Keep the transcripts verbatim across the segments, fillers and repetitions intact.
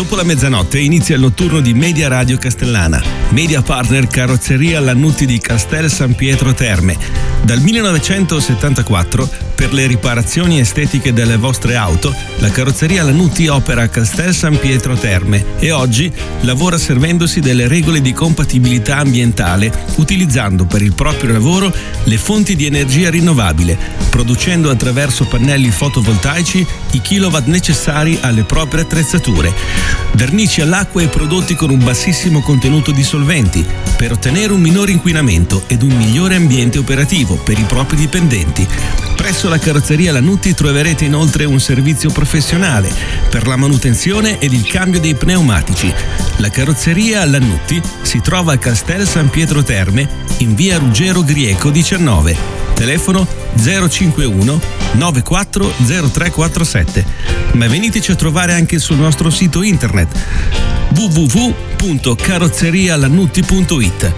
Dopo la mezzanotte inizia il notturno di Media Radio Castellana. Media partner Carrozzeria Lannutti di Castel San Pietro Terme. Dal millenovecentosettantaquattro, per le riparazioni estetiche delle vostre auto, la Carrozzeria Lannutti opera a Castel San Pietro Terme e oggi lavora servendosi delle regole di compatibilità ambientale, utilizzando per il proprio lavoro le fonti di energia rinnovabile, producendo attraverso pannelli fotovoltaici i kilowatt necessari alle proprie attrezzature. Vernici all'acqua e prodotti con un bassissimo contenuto di solventi per ottenere un minore inquinamento ed un migliore ambiente operativo per i propri dipendenti. Presso la Carrozzeria Lannutti troverete inoltre un servizio professionale per la manutenzione ed il cambio dei pneumatici. La Carrozzeria Lannutti si trova a Castel San Pietro Terme in via Ruggero Grieco diciannove. Telefono zero cinquantuno novantaquattro zero tre quarantasette. Ma veniteci a trovare anche sul nostro sito internet w w w punto carrozzerialannutti punto i t.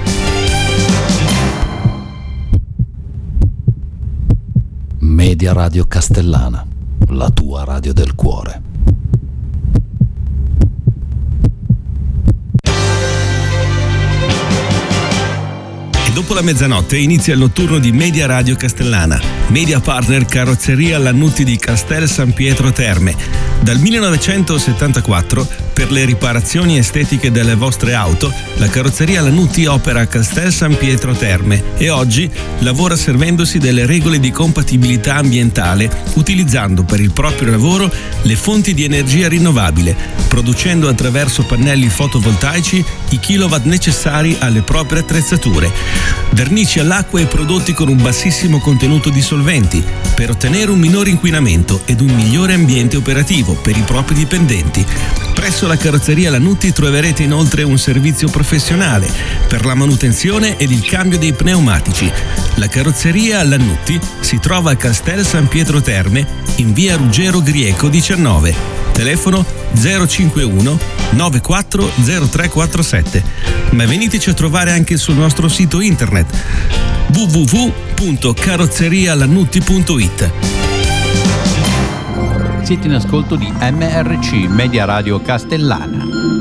Media Radio Castellana, la tua radio del cuore. Dopo la mezzanotte inizia il notturno di Media Radio Castellana. Media partner Carrozzeria Lannutti di Castel San Pietro Terme. Dal millenovecentosettantaquattro, per le riparazioni estetiche delle vostre auto, la Carrozzeria Lannutti opera a Castel San Pietro Terme e oggi lavora servendosi delle regole di compatibilità ambientale, utilizzando per il proprio lavoro le fonti di energia rinnovabile, producendo attraverso pannelli fotovoltaici i kilowatt necessari alle proprie attrezzature. Vernici all'acqua e prodotti con un bassissimo contenuto di solventi per ottenere un minore inquinamento ed un migliore ambiente operativo per i propri dipendenti. Presso la Carrozzeria Lannutti troverete inoltre un servizio professionale per la manutenzione ed il cambio dei pneumatici. La Carrozzeria Lannutti si trova a Castel San Pietro Terme in via Ruggero Grieco diciannove. Telefono zero cinquantuno novantaquattro zero tre quarantasette. Ma veniteci a trovare anche sul nostro sito internet w w w punto carrozzerialannutti punto i t. Siete in ascolto di M R C Media Radio Castellana.